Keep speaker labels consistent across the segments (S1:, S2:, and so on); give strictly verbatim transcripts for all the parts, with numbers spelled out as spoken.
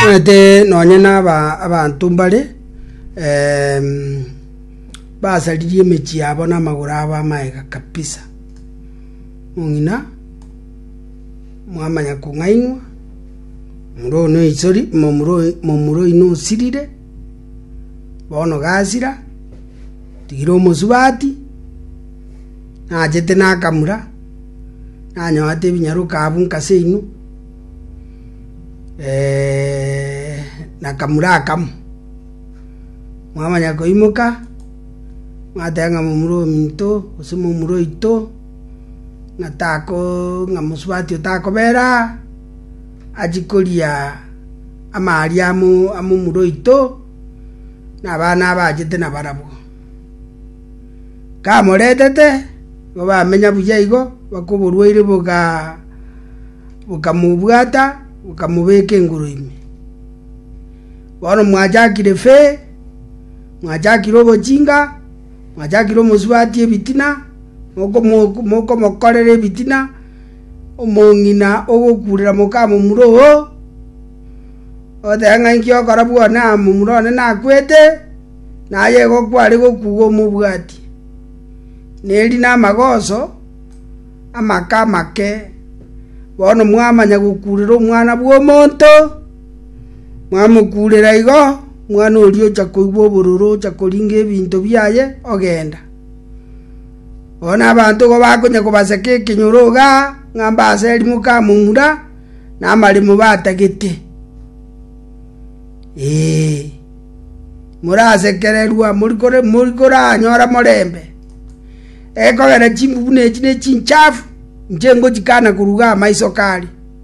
S1: Mwanete nonyena aba abantu mbale em basalirie mechi yabo na magura aba maega kabisa. Mungina mwamanya kungainwa muro no isori momuro momuro ino sirire bono gasira tigiro musubati na jete na kamura na nyoate binyaruka abunka seinu eh na kamura kam mwamanya koimuka matanga momuro minto usumo muro ito natako ngamusubati utako bera ajikolia amari amu amu muro ito na bana bajete na barabo kamoretete baba menya bujaigo bakuburwire buga bukamubwata bukamubeke nguruime bono mwajakire fe mwajakiro bojinga mwajakiro musubati ebitina moko moko mokorere bitina omongina ogokurira mukamo muroho odanga nkyo karabu na mumurone na kwete naye gokwari gokugo mubwati neri na magoso amaka make bono mwamanya gukurira omwana bwo monto mwamukurira igo mwana olio chakoigwo bururu chakoringa ebinto byaye ogenda ona abantu go bakonya kubaseke kinyuruga ngamba aseri muka mungura na mali mubatagete eh murase kererwa murikore murikora nyora morembe eko gara chimbu bune chine chinchafu njengo chikana kuruga maiso kali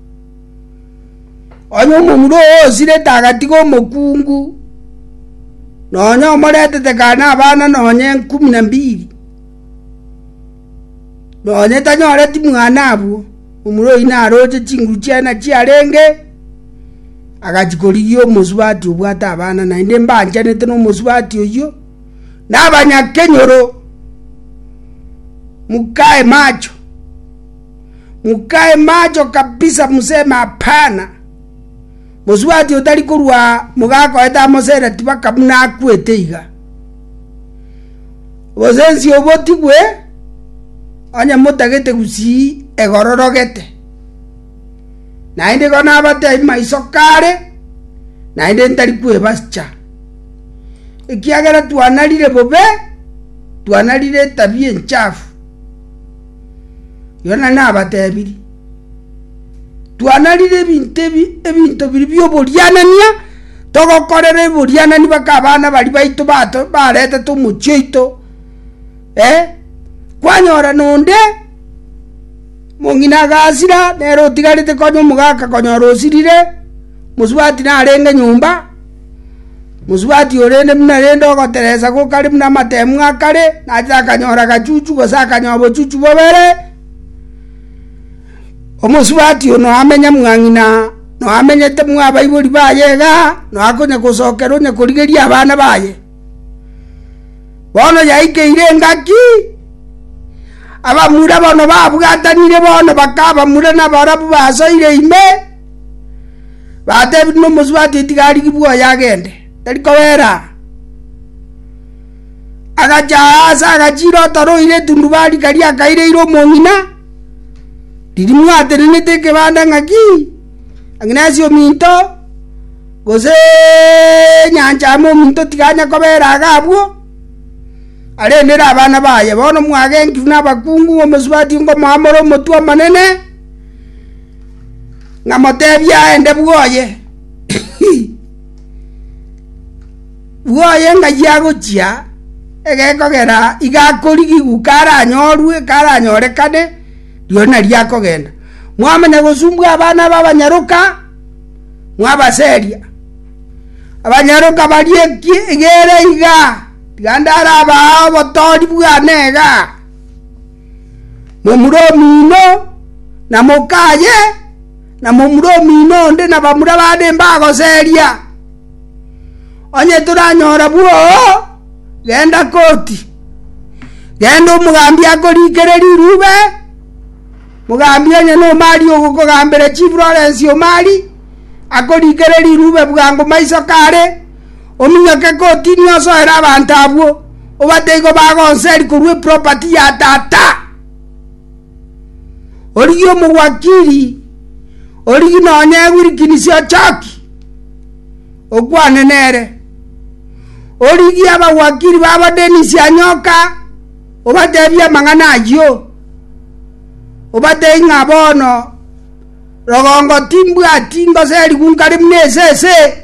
S1: onyo mumuro osire tagati go mokungu nonyo morete tekana abana nonye kumi na mbili nonye tanyore timwana abo umuro ina roje chinguru chiana chiarenge agachikoriyo musubati ubwata abana na inde mbanje nete no musubati oyo nabanya kenyoro mukae macho mukae macho kabisa musema hapana musubati utali kurwa mugako eta mosera tibaka muna kweteiga ozenzi obotigwe anya mutagete gusi egororogete na inde kona abate maisokare na inde ntari kwebascha ikiagera tuanalire bobe tuanalire tabie nchafu yona na abate ebiri tuanalire bintebi ebinto biri byo bolianania togokorere boliana ni bakabana bali baito bato bareta to muchito eh kwanyora nonde mongina gasira nero tigarite konyo mugaka konyoro osirire musubati na arenge nyumba musubati orende mna rendo goteresa go kali mna matemu akare na jakanyora gachuchu gosaka nyobo chuchu bobere omusubati ono amenya mwangina no amenyete mwa baibuli bayega no akonya kusokero nya kurigeria abana baye bono yaike irengaki aba mura bono babwatanire bono bakaba mura na barabu basoire ime bate no musubati tigari kibwo yagende tariko wera agaja asa agajiro taro ile tundubali kali akaire iro mongina dirimu aterene teke banda ngaki agnesio minto gose nyanja mo minto tiganya kobera gabwo ale ndera abana baye bono mwage nkuna bakungu omusubati ngo mamoro motwa manene ngamotebya ende bwoye bwoye ngayago chia egekogera igakorigi gukara nyorwe kara nyorekane lyona lyakogenda mwamanya gosumbwa abana babanyaruka mwabaseria abanyaruka balie gere iga gandara ba botori bwanega mumuro mino na mokaye na mumuro mino nde na bamura bade mbago seria onye turanyora bwo genda koti genda mugambia korikereri rube mugambia nye no mari ogukogambere Chief Lawrence Omari akorikereri rube bwango maiso kare ominyake kotini osoera abantu abwo obateigo bagonseri kurwe property ya tata origio mugwakiri origi nonye gwirikinisio choki ogwane nere origi abagwakiri baba denisia nyoka obatebia mangana ayo obate ngabono rogongo timbu atingo seri kunkari mnesese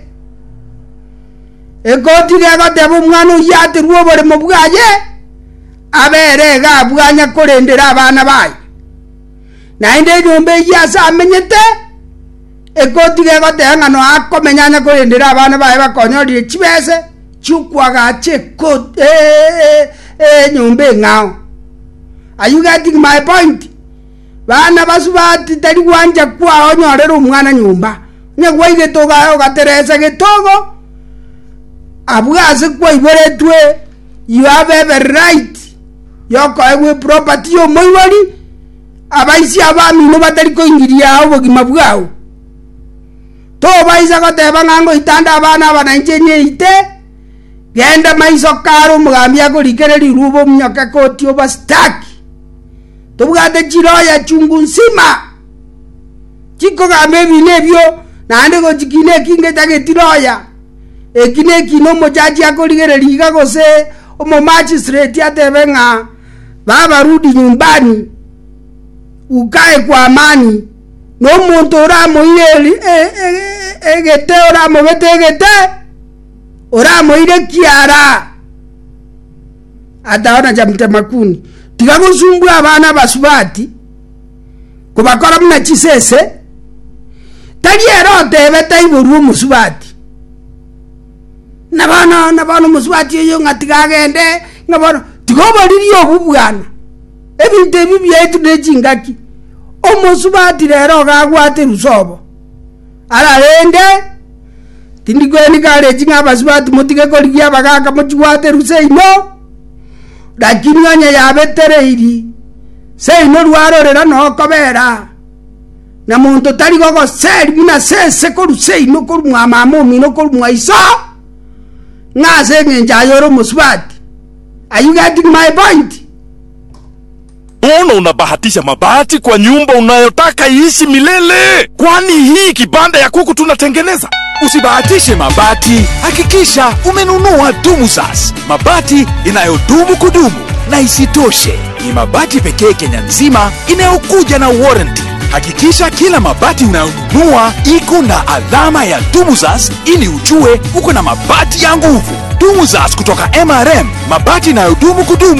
S1: ekoti gego tebo mwana yate ruo bore mubwaye abere ga bwanya korendera abana bayi nainde nyombe yasa amenyete ekoti gego tenga no akomenyanya korendera abana bayi bakonyori chibese chukwaga cheko eh eh nyombe ngao. Are you getting my point? Bana basubati tari kwanja kwa onyorera umwana nyumba nyagwa igetoga ogateresa getogo abwaze kwa iberetwe. You have every right yoko ewe property yo moiwali abaisi abami no batari ko ingiria obogima bwao to baisa goteba ngango itanda abana abana njenye ite genda maiso karo mugambia ko likereri rubo mnyoka koti obastaki tubugate chiroya chungu nsima chiko gambe binebyo nande go chikine kinge tage tiroya ekine kino mojaji akoligereri gagose omo magistrate atebenga baba rudi nyumbani ukae kwa amani no muntu oramo ile egete oramo betegete oramo ile kiara adaona jamte makuni tigagusumbwa abana basubati kubakora muna chisese tari erote betaiboru omusubati nabana nabana omusubati yo ngatigagende nabana tigoboririo obubwana ebintu ebi byetu nejingaki omusubati rero gagwate rusobo ararende tindigweni kare jinga basubati mutige korigia bagaka mujwate ruseino lakini anya yabetereiri seino rwarorera no kobera na muntu tari gogo seri bina sese ko ruseino ko mwama mumi no ko mwaiso ngase ngenja yoro musubati. Are you getting my point?
S2: Mbona unabahatisha mabati kwa nyumba unayotaka iishi milele? Kwani hii kibanda ya kuku tunatengeneza?
S3: Usibahatishe mabati, hakikisha umenunua DumuSas, mabati inayodumu kudumu. Na isitoshe, ni mabati pekee Kenya nzima inayokuja na warranty. Hakikisha kila mabati unayonunua iko na alama ya DumuSas ili ujue uko na mabati ya nguvu. DumuSas kutoka M R M, mabati inayodumu kudumu.